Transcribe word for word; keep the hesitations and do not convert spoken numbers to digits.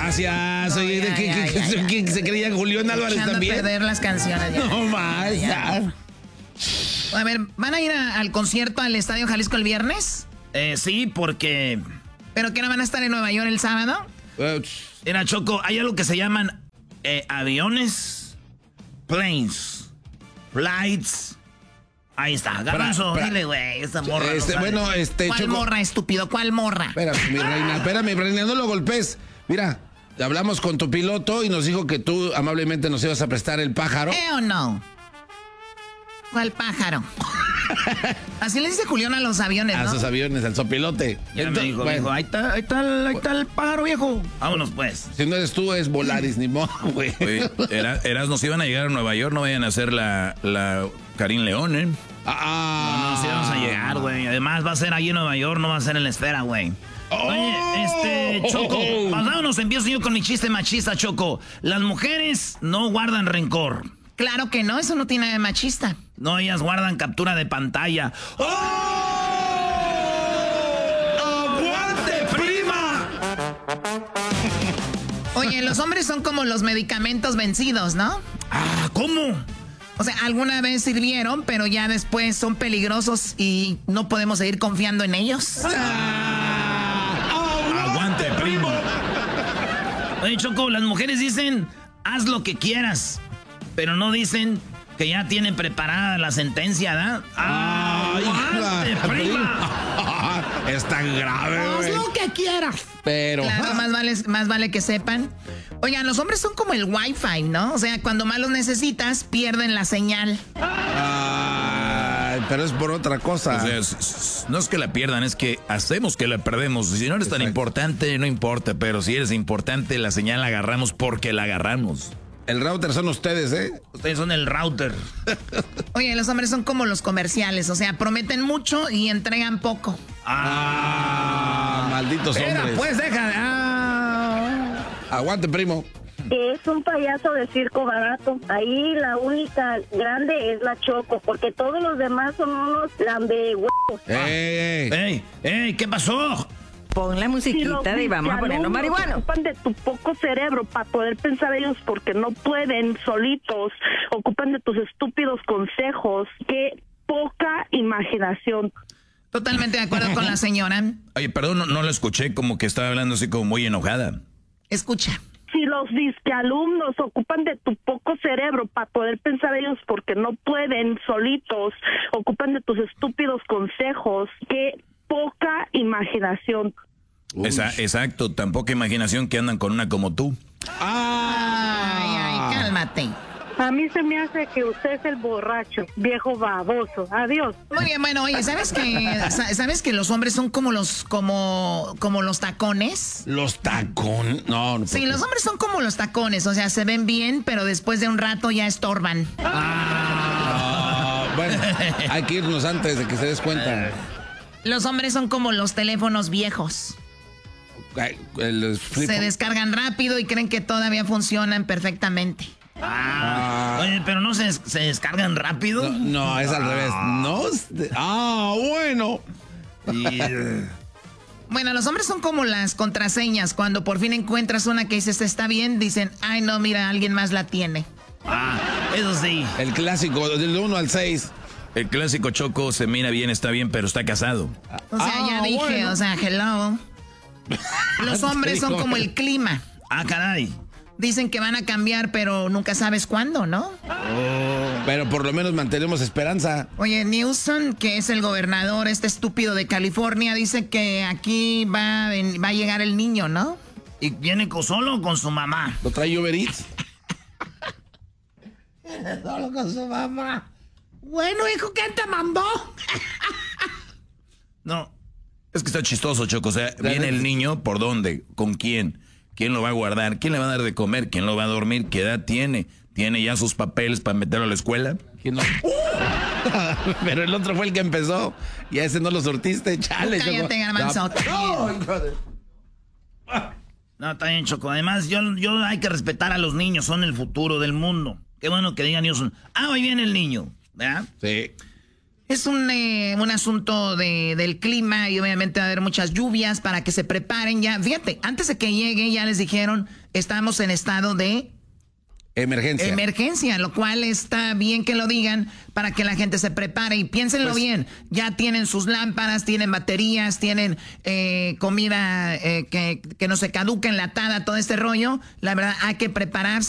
Gracias. Oye, ¿de qué, qué, qué, qué se creía Julián Álvarez Echando también? a perder las canciones. Ya. No más. A ver, ¿van a ir a, al concierto al Estadio Jalisco el viernes? Eh, sí, porque... ¿Pero que no van a estar en Nueva York el sábado? Mira, Choco, hay algo que se llaman eh, aviones, planes, flights. Ahí está, Garbanzo, Pra, pra, dile, güey, esta morra este, no sabe. Bueno, este, ¿Cuál Choco, morra, estúpido? ¿Cuál morra? Espérame, mi reina, espérame, reina, no lo golpes. Mira, hablamos con tu piloto y nos dijo que tú amablemente nos ibas a prestar el pájaro. ¿Eh o no? ¿Cuál pájaro? Así le dice Julián a los aviones, ¿no? A esos aviones, al sopilote. Ya Entonces, me dijo, bueno, dijo, ahí está, ahí está, el, ahí está el pájaro, viejo. Vámonos, pues. Si no eres tú, es Volaris, ni modo, güey. Oye, Eras, Eras nos iban a llegar a Nueva York, no vayan a hacer la, la Karim León, ¿eh? Ah, No, no, sí vamos a llegar, güey. Además va a ser ahí en Nueva York, no va a ser en la esfera, güey. Oh. Oye, este, Choco, pasámonos, empiezo yo con mi chiste machista, Choco. Las mujeres no guardan rencor. Claro que no, eso no tiene nada de machista. No, ellas guardan captura de pantalla. ¡Oh! ¡Aguante, prima! Oye, los hombres son como los medicamentos vencidos, ¿no? Ah, ¿cómo? O sea, alguna vez sirvieron, pero ya después son peligrosos y no podemos seguir confiando en ellos. Ah, ¡aguante, primo! Oye, Choco, las mujeres dicen, haz lo que quieras, pero no dicen que ya tienen preparada la sentencia, ¿verdad? Ay, ¡aguante, prima! Es tan grave, güey. Haz lo que quieras. Pero... Claro, más vale, más vale que sepan. Oigan, los hombres son como el Wi-Fi, ¿no? O sea, cuando más los necesitas, pierden la señal. Ay, pero es por otra cosa. O sea, s- s- no es que la pierdan, es que hacemos que la perdemos. Si no eres tan Exacto. importante, no importa, pero si eres importante, la señal la agarramos porque la agarramos. El router son ustedes, ¿eh? Ustedes son el router. Oye, los hombres son como los comerciales, o sea, prometen mucho y entregan poco. Ah, malditos Espera, hombres. pues, deja de... Ah. Aguante, primo. Es un payaso de circo barato. Ahí la única grande es la Choco, porque todos los demás son unos lambehuevos. ¡Ey, ey! ¡Ey, ey! ¿Qué pasó? Pon la musiquita y vamos a ponernos marihuanos. Ocupan de tu poco cerebro para poder pensar ellos porque no pueden solitos. Ocupan de tus estúpidos consejos. Qué poca imaginación. Totalmente de acuerdo con la señora. Oye, perdón, no, no la escuché, como que estaba hablando así como muy enojada. Escucha. Si los disquealumnos ocupan de tu poco cerebro para poder pensar ellos porque no pueden solitos, ocupan de tus estúpidos consejos, qué poca imaginación. Esa, exacto, tan poca imaginación que andan con una como tú. Ay, ay, cálmate. A mí se me hace que usted es el borracho, viejo baboso. Adiós. Muy bien, bueno, oye, ¿sabes que sabes que los hombres son como los como como los tacones? Los tacones. No, no. Sí, los hombres son como los tacones, o sea, se ven bien, pero después de un rato ya estorban. Ah, bueno, hay que irnos antes de que se des cuenta. Los hombres son como los teléfonos viejos. Ay, el flip- Se descargan rápido y creen que todavía funcionan perfectamente. Ah, oye, pero no se, se descargan rápido. No, no, es al revés. No. Ah, bueno. Y, eh, Bueno, los hombres son como las contraseñas. Cuando por fin encuentras una que dices está bien, dicen, ay no, mira, alguien más la tiene. ah, eso sí. El clásico, del uno al seis. El clásico Choco se mira bien, está bien, pero está casado. O sea, Ah, ya dije, bueno. o sea, hello. Los hombres son como el clima. Ah, caray. Dicen que van a cambiar, pero nunca sabes cuándo, ¿no? Pero por lo menos mantenemos esperanza. Oye, Newsom, que es el gobernador, este estúpido de California, dice que aquí va, a ven- va a llegar el niño, ¿no? ¿Y viene con solo o con su mamá? ¿Lo trae Uber Eats? Solo con su mamá. Bueno, hijo, ¿quién te mandó? No. Es que está chistoso, Choco. O sea, viene el niño, ¿por dónde? ¿Con quién? ¿Quién lo va a guardar? ¿Quién le va a dar de comer? ¿Quién lo va a dormir? ¿Qué edad tiene? ¿Tiene ya sus papeles para meterlo a la escuela? ¿Quién no? Pero el otro fue el que empezó. Y a ese no lo sortiste, chale. Cállate, Choco. Garbanzo. No, hijo de- No, está bien, Choco. Además, yo, yo hay que respetar a los niños. Son el futuro del mundo. Qué bueno que digan ellos. Ah, hoy viene el niño. ¿Verdad? Sí. Es un, eh, un asunto de, del clima y obviamente va a haber muchas lluvias para que se preparen ya. Fíjate, antes de que llegue ya les dijeron, estamos en estado de... Emergencia. Emergencia, lo cual está bien que lo digan para que la gente se prepare. Y piénsenlo Pues, bien, ya tienen sus lámparas, tienen baterías, tienen eh, comida eh, que, que no se caduca, enlatada, todo este rollo. La verdad, hay que prepararse.